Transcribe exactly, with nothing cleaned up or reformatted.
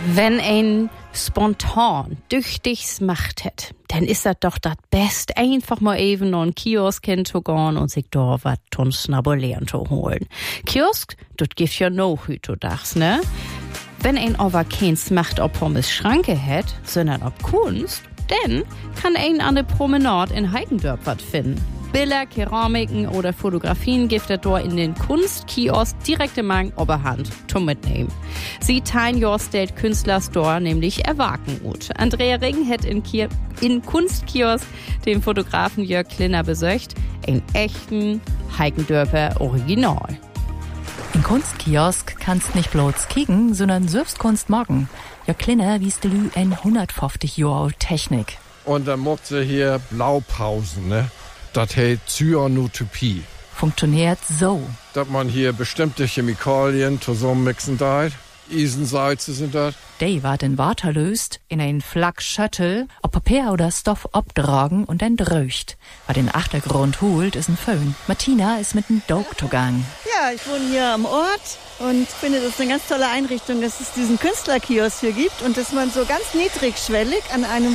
Wenn ein spontan tüchtiges Macht hat, dann ist das doch das Beste, einfach mal eben noch einen Kiosk hinzugehen und sich da was zum Schnabulieren zu holen. Kiosk, das gibt ja noch heutzutage, ne? Wenn ein aber keins Macht ob Pommes Schranke hat, sondern ob Kunst, dann kann ein an der Promenade in Heidendorf was finden. Bilder, Keramiken oder Fotografien gibt es dort in den Kunstkiosk direkt im Mang Oberhand zum Mitnehmen. Sie teilen Jorsted Künstlerstore nämlich erwarten gut. Andrea Ring hat in, Ki- in Kunstkiosk den Fotografen Jörg Klinner besucht, einen echten Heidendörfer Original. In Kunstkiosk kannst nicht bloß kicken, sondern selbst Kunst machen. Jörg Klinner wies Lü ein hundertfünfzig Jahre alte Technik. Und dann macht sie hier Blaupausen, ne? Das heißt Cyanotopie. Funktioniert so. Dass man hier bestimmte Chemikalien zusammenmixen darf. Isensalze sind das. Die wird in Wasser löst, in ein Flak Schüttel, ob Papier oder Stoff abtragen und dann dröcht. Was den Achtergrund holt, ist ein Föhn. Martina ist mit dem Dog-Togang. Ja, ich wohne hier am Ort und finde, das ist eine ganz tolle Einrichtung, dass es diesen Künstlerkiosk hier gibt und dass man so ganz niedrigschwellig an einem